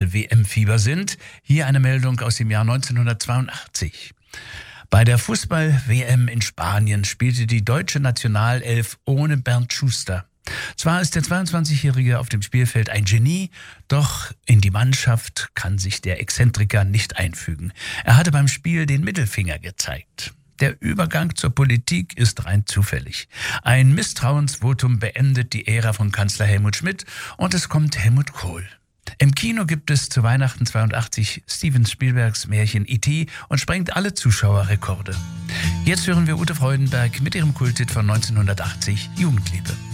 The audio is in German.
Fußball-WM-Fieber sind. Hier eine Meldung aus dem Jahr 1982. Bei der Fußball-WM in Spanien spielte die deutsche Nationalelf ohne Bernd Schuster. Zwar ist der 22-Jährige auf dem Spielfeld ein Genie, doch in die Mannschaft kann sich der Exzentriker nicht einfügen. Er hatte beim Spiel den Mittelfinger gezeigt. Der Übergang zur Politik ist rein zufällig. Ein Misstrauensvotum beendet die Ära von Kanzler Helmut Schmidt und es kommt Helmut Kohl. Im Kino gibt es zu Weihnachten 82 Steven Spielbergs Märchen E.T. und sprengt alle Zuschauerrekorde. Jetzt hören wir Ute Freudenberg mit ihrem Kulthit von 1980, Jugendliebe.